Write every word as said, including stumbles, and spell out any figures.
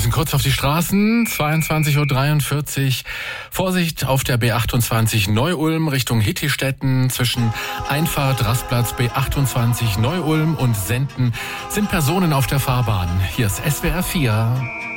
müssen kurz auf die Straßen. zweiundzwanzig Uhr dreiundvierzig. Vorsicht auf der B achtundzwanzig Neu-Ulm Richtung Hittistetten. Zwischen Einfahrt, Rastplatz B achtundzwanzig Neu-Ulm und Senden sind Personen auf der Fahrbahn. Hier ist S W R vier.